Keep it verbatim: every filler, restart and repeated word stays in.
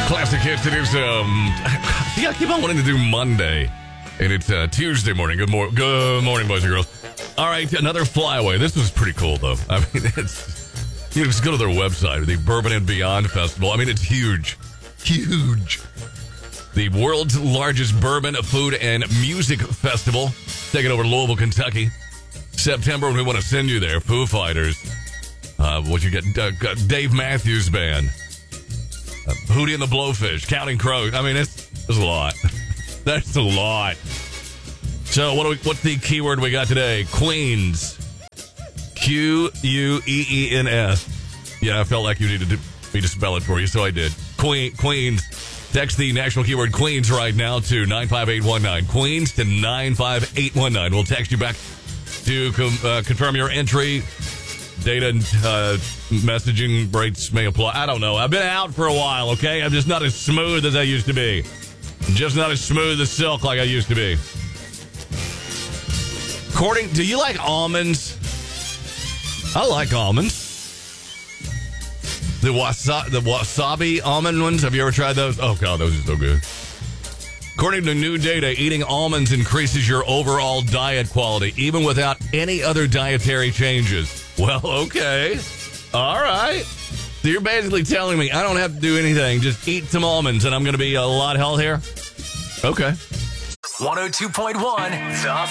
Classic hits. It is, um, yeah, I keep on wanting to do Monday. And it's uh, Tuesday morning. Good, mor- good morning, boys and girls. All right, another flyaway. This was pretty cool, though. I mean, it's, you know, just go to their website, the Bourbon and Beyond Festival. I mean, it's huge. Huge. The world's largest bourbon, food, and music festival. Taking over Louisville, Kentucky. September, we want to send you there. Foo Fighters. Uh, what you get? Uh, Dave Matthews Band. Uh, Hootie and the Blowfish. Counting Crows. I mean, it's, it's a lot. That's a lot. So, what do we, what's the keyword we got today? Queens. Q U E E N S. Yeah, I felt like you needed to, me to spell it for you, so I did. Queen, Queens. Text the national keyword Queens right now to nine five eight one nine. Queens to nine five eight one nine. We'll text you back to com, uh, confirm your entry. Data uh, messaging rates may apply. I don't know. I've been out for a while, okay? I'm just not as smooth as I used to be. Just not as smooth as silk like I used to be. According, do you like almonds? I like almonds. The wasa, the wasabi almond ones. Have you ever tried those? Oh god, those are so good. According to new data, eating almonds increases your overall diet quality, even without any other dietary changes. Well, okay. All right. So you're basically telling me I don't have to do anything. Just eat some almonds and I'm going to be a lot healthier? Okay. one oh two point one The